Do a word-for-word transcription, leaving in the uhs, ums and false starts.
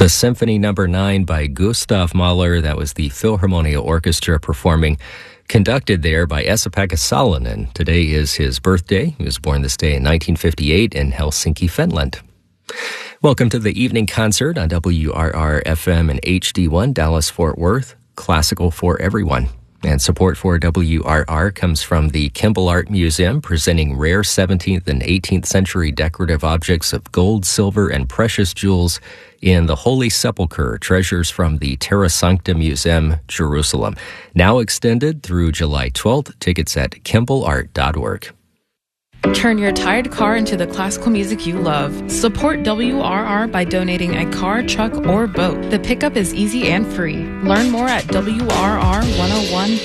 The Symphony Number nine by Gustav Mahler, that was the Philharmonia Orchestra performing, conducted there by Esa-Pekka Salonen. Today is his birthday. He was born this day in nineteen fifty-eight in Helsinki, Finland. Welcome to the evening concert on W R R F M and H D one, Dallas-Fort Worth, classical for everyone. And support for W R R comes from the Kimball Art Museum, presenting rare seventeenth and eighteenth century decorative objects of gold, silver, and precious jewels in the Holy Sepulchre, treasures from the Terra Sancta Museum, Jerusalem. Now extended through July twelfth. Tickets at kimball art dot org. Turn your tired car into the classical music you love. Support W R R by donating a car, truck, or boat. The pickup is easy and free. Learn more at W R R one oh one